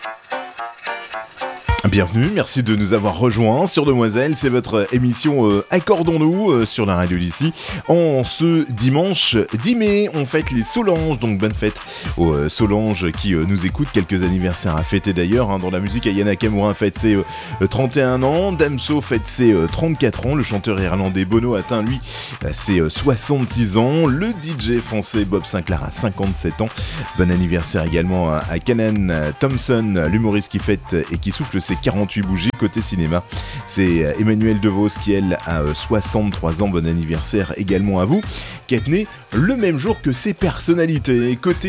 Bienvenue, merci de nous avoir rejoints sur Demoiselle, c'est votre émission Accordons-nous sur la radio d'ici. En ce dimanche 10 mai, on fête les Solanges, donc bonne fête aux Solanges qui nous écoutent. Quelques anniversaires à fêter d'ailleurs, dans la musique. Aya Nakamura fête ses 31 ans, Damso fête ses 34 ans, le chanteur irlandais Bono atteint lui ses 66 ans, le DJ français Bob Sinclair a 57 ans. Bon anniversaire également à Kenan Thompson, l'humoriste qui fête et qui souffle ses 48 bougies. Côté cinéma, c'est Emmanuelle DeVos qui elle a 63 ans, bon anniversaire également à vous, qui êtes né le même jour que ses personnalités. Côté